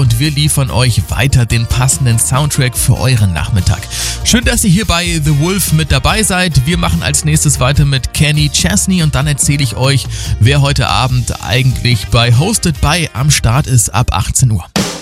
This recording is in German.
und wir liefern euch weiter den passenden Soundtrack für euren Nachmittag. Schön, dass ihr hier bei The Wolf mit dabei seid. Wir machen als nächstes weiter mit Kenny Chesney und dann erzähle ich euch, wer heute Abend eigentlich bei Hosted by am Start ist ab 18 Uhr.